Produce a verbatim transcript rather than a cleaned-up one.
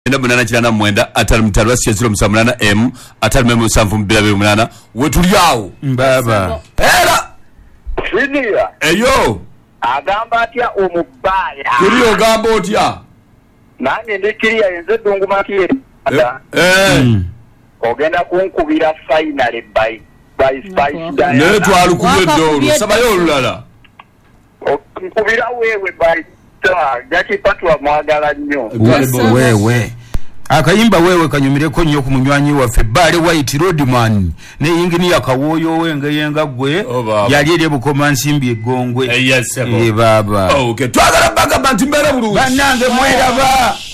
enda munana kirana mwenda atali mtalwa siyeziro musamulana M atali memu musanvu mbila bili munana wetulyawo mbaba era Sinia eyo agamba atya omubaya kiri ogamba otya nange ndikiriya yenze dungumatiye eh ogenda kunkubira finally by by Spice Diana ne twalukubye dolo sabayo olulala nkubira wewe by jaki patwa mwagala nnyo wewe akayimba wewe kanyumireko nnyo ku munywanyi waffe Bale White Roadman ne ingini yakawoyo wenge yenga gwe yali eri bukoma nsimbi egongwe yes eh baba okay twagala baga bantu mbere bulungi banange mweraba